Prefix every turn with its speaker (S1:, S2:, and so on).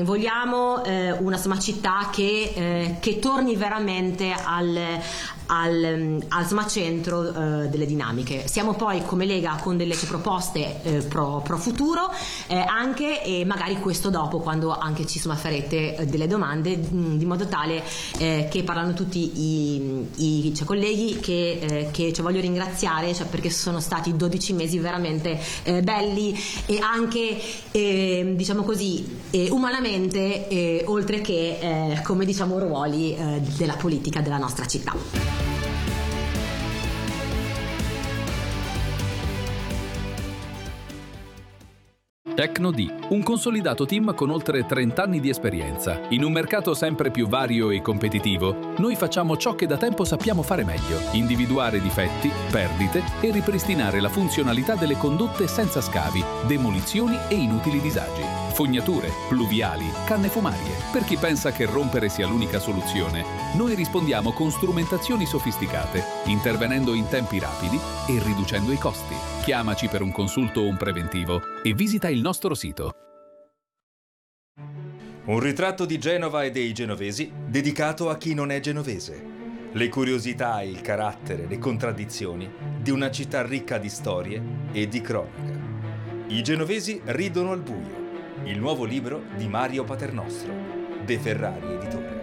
S1: vogliamo una città che torni veramente al centro delle dinamiche. Siamo poi come Lega con delle proposte pro futuro, anche, e magari questo dopo, quando anche ci farete delle domande, di modo tale che parlano tutti i colleghi che voglio ringraziare, perché sono stati 12 mesi veramente belli, e anche diciamo così umanamente, oltre che come ruoli della politica della nostra città.
S2: Tecno-D, un consolidato team con oltre 30 anni di esperienza. In un mercato sempre più vario e competitivo, noi facciamo ciò che da tempo sappiamo fare meglio: individuare difetti, perdite e ripristinare la funzionalità delle condotte senza scavi, demolizioni e inutili disagi. Fognature, pluviali, canne fumarie. Per chi pensa che rompere sia l'unica soluzione, noi rispondiamo con strumentazioni sofisticate, intervenendo in tempi rapidi e riducendo i costi. Chiamaci per un consulto o un preventivo e visita il nostro sito.
S3: Un ritratto di Genova e dei genovesi dedicato a chi non è genovese. Le curiosità, il carattere, le contraddizioni di una città ricca di storie e di cronaca. I genovesi ridono al buio. Il nuovo libro di Mario Paternostro, De Ferrari Editore.